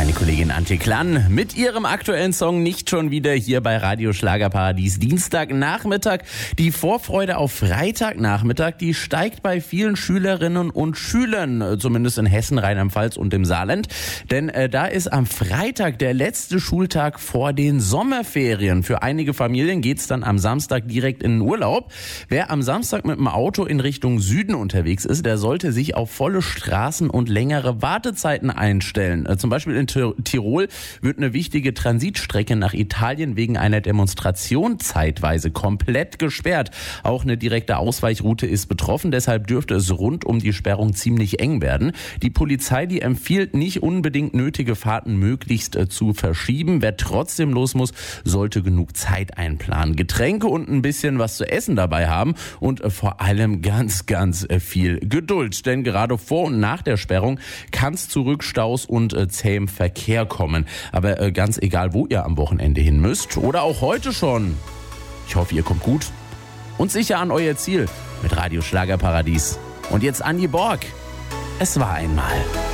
meine Kollegin Antje Klann mit ihrem aktuellen Song Nicht schon wieder hier bei Radio Schlagerparadies. Dienstagnachmittag. Die Vorfreude auf Freitagnachmittag, die steigt bei vielen Schülerinnen und Schülern, zumindest in Hessen, Rheinland-Pfalz und im Saarland. Denn da ist am Freitag der letzte Schultag vor den Sommerferien. Für einige Familien geht's dann am Samstag direkt in den Urlaub. Wer am Samstag mit dem Auto in Richtung Süden unterwegs ist, der sollte sich auf volle Straßen und längere Wartezeiten einstellen. Zum Beispiel in Tirol wird eine wichtige Transitstrecke nach Italien wegen einer Demonstration zeitweise komplett gesperrt. Auch eine direkte Ausweichroute ist betroffen, deshalb dürfte es rund um die Sperrung ziemlich eng werden. Die Polizei, die empfiehlt, nicht unbedingt nötige Fahrten möglichst zu verschieben. Wer trotzdem los muss, sollte genug Zeit einplanen. Getränke und ein bisschen was zu essen dabei haben und vor allem ganz viel Geduld. Denn gerade vor und nach der Sperrung kann es zu Rückstaus und zähem Verkehr kommen. Aber ganz egal, wo ihr am Wochenende hin müsst oder auch heute schon. Ich hoffe, ihr kommt gut und sicher an euer Ziel mit Radio Schlagerparadies. Und jetzt Annie Borg. Es war einmal.